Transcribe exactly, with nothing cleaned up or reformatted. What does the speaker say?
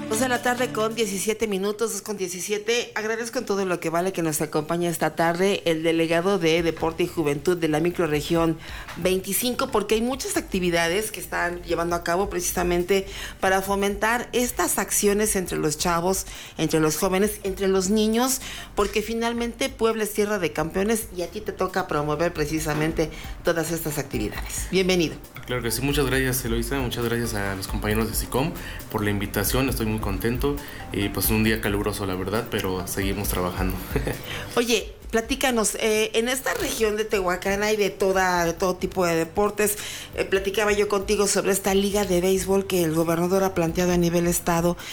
Dos de la tarde con diecisiete minutos, dos con diecisiete. Agradezco en todo lo que vale que nos acompaña esta tarde el delegado de Deporte y Juventud de la microrregión veinticinco, porque hay muchas actividades que están llevando a cabo precisamente para fomentar estas acciones entre los chavos, entre los jóvenes, entre los niños, porque finalmente Puebla es tierra de campeones y a ti te toca promover precisamente todas estas actividades. Bienvenido. Claro que sí, muchas gracias, Eloisa, muchas gracias a los compañeros de SICOM por la invitación, estoy muy contento y pues un día caluroso la verdad, pero seguimos trabajando. Oye, platícanos, eh, en esta región de Tehuacán hay de, toda, de todo tipo de deportes. Eh, platicaba yo contigo sobre esta liga de béisbol que el gobernador ha planteado a nivel estado